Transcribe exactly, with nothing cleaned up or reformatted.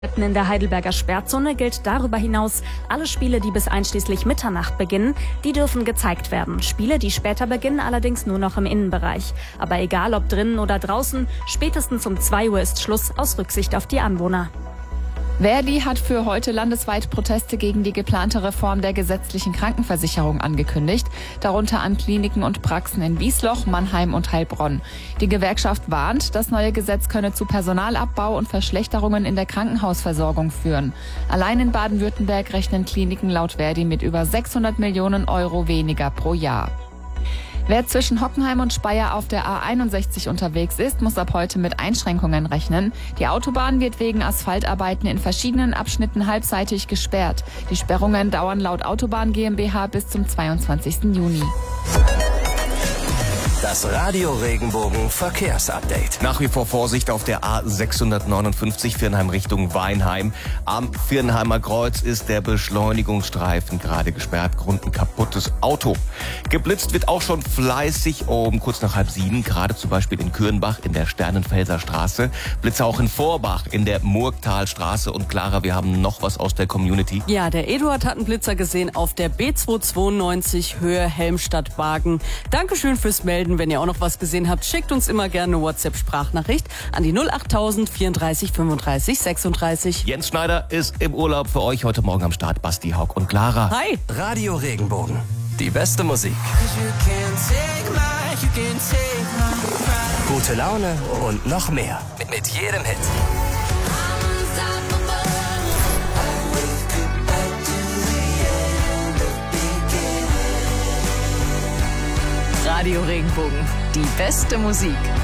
In der Heidelberger Sperrzone gilt darüber hinaus, alle Spiele, die bis einschließlich Mitternacht beginnen, die dürfen gezeigt werden. Spiele, die später beginnen, allerdings nur noch im Innenbereich. Aber egal ob drinnen oder draußen, spätestens um zwei Uhr ist Schluss, aus Rücksicht auf die Anwohner. Verdi hat für heute landesweit Proteste gegen die geplante Reform der gesetzlichen Krankenversicherung angekündigt, darunter an Kliniken und Praxen in Wiesloch, Mannheim und Heilbronn. Die Gewerkschaft warnt, das neue Gesetz könne zu Personalabbau und Verschlechterungen in der Krankenhausversorgung führen. Allein in Baden-Württemberg rechnen Kliniken laut Verdi mit über sechshundert Millionen Euro weniger pro Jahr. Wer zwischen Hockenheim und Speyer auf der A einundsechzig unterwegs ist, muss ab heute mit Einschränkungen rechnen. Die Autobahn wird wegen Asphaltarbeiten in verschiedenen Abschnitten halbseitig gesperrt. Die Sperrungen dauern laut Autobahn GmbH bis zum zweiundzwanzigsten Juni. Das Radio Regenbogen Verkehrsupdate. Nach wie vor Vorsicht auf der A sechshundertneunundfünfzig Viernheim Richtung Weinheim. Am Viernheimer Kreuz ist der Beschleunigungsstreifen gerade gesperrt. Grund ein kaputtes Auto. Geblitzt wird auch schon fleißig um kurz nach halb sieben. Gerade zum Beispiel in Kürnbach in der Sternenfelser Straße. Blitze auch in Vorbach in der Murgtalstraße. Und Clara, wir haben noch was aus der Community. Ja, der Eduard hat einen Blitzer gesehen auf der B zweihundertzweiundneunzig Höhe Helmstadt-Wagen. Dankeschön fürs Melden. Wenn ihr auch noch was gesehen habt, schickt uns immer gerne eine WhatsApp-Sprachnachricht an die null achttausend vierunddreißig fünfunddreißig sechsunddreißig. Jens Schneider ist im Urlaub für euch. Heute Morgen am Start Basti, Haug und Clara. Hi! Radio Regenbogen. Die beste Musik. Gute Laune und noch mehr. Mit jedem Hit. Radio Regenbogen. Die beste Musik.